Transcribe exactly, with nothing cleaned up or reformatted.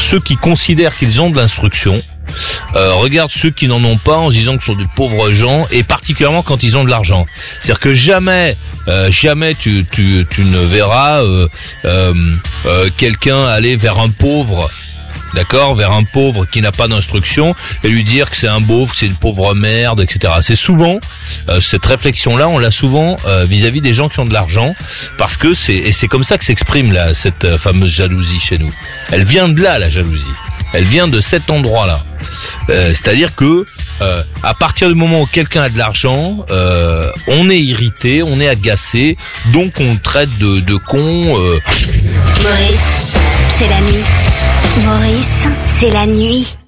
ceux qui considèrent qu'ils ont de l'instruction. Euh, regarde ceux qui n'en ont pas en se disant que ce sont des pauvres gens, et particulièrement quand ils ont de l'argent. C'est-à-dire que jamais, euh, jamais tu, tu, tu ne verras euh, euh, euh, quelqu'un aller vers un pauvre, d'accord, vers un pauvre qui n'a pas d'instruction et lui dire que c'est un beauf, que c'est une pauvre merde, et cetera. C'est souvent euh, cette réflexion-là, on l'a souvent euh, vis-à-vis des gens qui ont de l'argent, parce que c'est et c'est comme ça que s'exprime là cette euh, fameuse jalousie chez nous. Elle vient de là, la jalousie. Elle vient de cet endroit-là. Euh, c'est-à-dire que euh, à partir du moment où quelqu'un a de l'argent, euh, on est irrité, on est agacé, donc on le traite de, de con. Euh... Maurice, c'est la nuit. Maurice, c'est la nuit.